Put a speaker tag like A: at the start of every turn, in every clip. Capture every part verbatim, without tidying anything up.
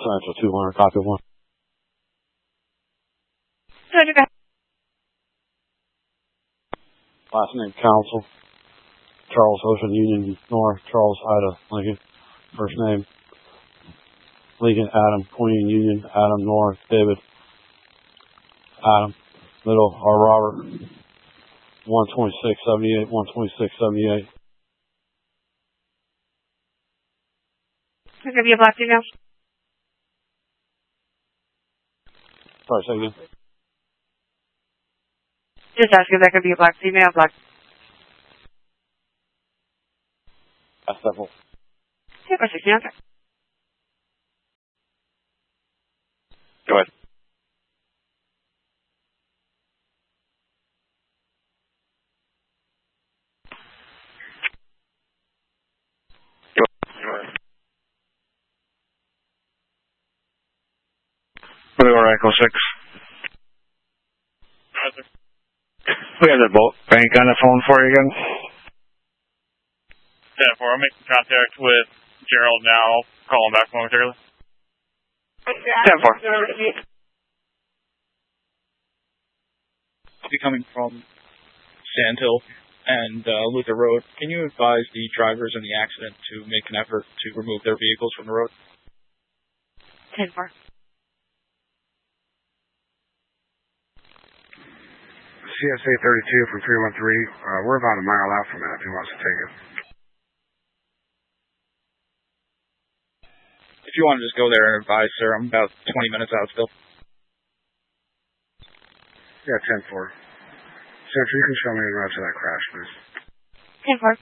A: Central two hundred, copy one.
B: Roger, go ahead.
A: Last name Council. Charles Ocean Union North, Charles Ida Lincoln. First name Lincoln Adam, Queen Union Adam North, David Adam, middle R Robert, one twenty-six seventy-eight, one twenty-six seventy-eight.
B: I'll give you a black female.
A: Sorry, say again.
B: Just asking if that could be a black female, black.
A: That's that one.
B: Yeah, or sixteen, okay.
A: Go ahead.
C: Blue Echo six.
D: Roger.
C: We have the boat bank on the phone for you again.
D: ten four, I'm making contact with Gerald now. I'll call him back momentarily.
C: ten four.
E: Be coming from Sandhill and uh, Luther Road. Can you advise the drivers in the accident to make an effort to remove their vehicles from the road?
B: ten four.
C: C S A thirty-two from three one three. Uh, we're about a mile out from that if he wants to take it.
E: If you want to just go there and advise, sir, I'm about twenty minutes out still.
C: Yeah, ten four. Central, you can show me the rest of that crash, please.
B: ten four.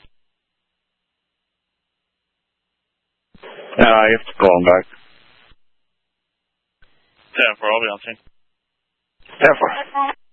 C: Uh, you have to call him back.
D: ten four, I'll be on scene.
C: ten four.